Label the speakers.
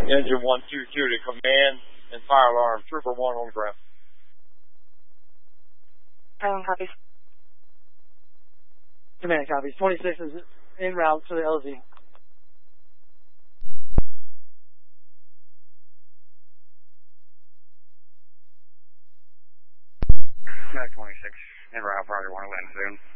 Speaker 1: Engine 122 to command and fire alarm. Trooper 1 on the ground.
Speaker 2: Copies.
Speaker 3: Command copies. 26 is en route to the LZ.
Speaker 4: Mac 26, en route, probably want to land soon.